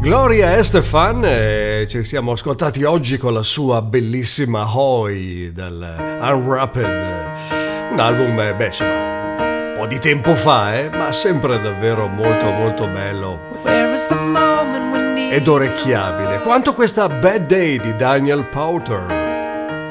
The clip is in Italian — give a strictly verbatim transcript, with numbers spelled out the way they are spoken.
Gloria Estefan, eh, ci siamo ascoltati oggi con la sua bellissima Hoy del Unwrapped, un album, eh, beh, insomma, un po' di tempo fa, eh, ma sempre davvero molto molto bello ed orecchiabile, quanto questa Bad Day di Daniel Powter.